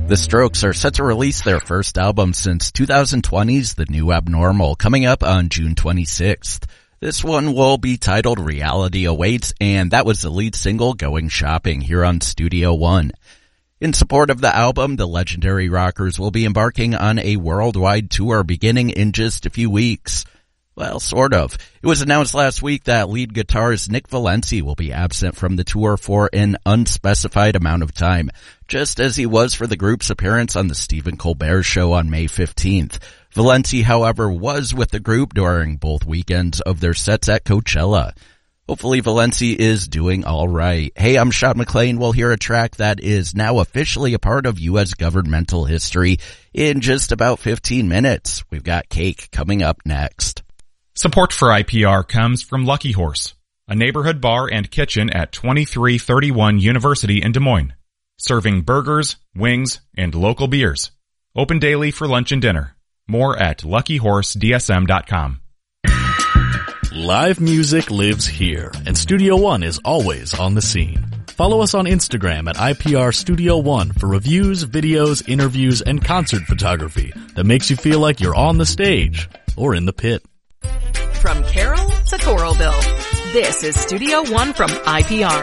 The Strokes are set to release their first album since 2020's The New Abnormal, coming up on June 26th. This one will be titled Reality Awaits, and that was the lead single, Going Shopping, here on Studio One. In support of the album, the legendary rockers will be embarking on a worldwide tour beginning in just a few weeks. Well, sort of. It was announced last week that lead guitarist Nick Valenci will be absent from the tour for an unspecified amount of time, just as he was for the group's appearance on the Stephen Colbert Show on May 15th. Valenci, however, was with the group during both weekends of their sets at Coachella. Hopefully Valenci is doing all right. Hey, I'm Sean McLean. We'll hear a track that is now officially a part of U.S. governmental history in just about 15 minutes. We've got Cake coming up next. Support for IPR comes from Lucky Horse, a neighborhood bar and kitchen at 2331 University in Des Moines, serving burgers, wings, and local beers. Open daily for lunch and dinner. More at luckyhorsedsm.com. Live music lives here, and Studio One is always on the scene. Follow us on Instagram at IPR Studio One for reviews, videos, interviews, and concert photography that makes you feel like you're on the stage or in the pit. From Carroll to Coralville, this is Studio One from IPR.